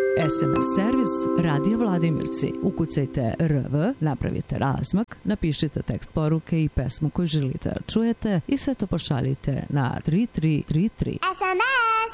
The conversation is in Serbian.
SMS servis Radija Vladimirci. Ukucajte RV, napravite razmak, napišite tekst poruke i pesmu koju želite da čujete i sve to pošaljite na 3333. SMS!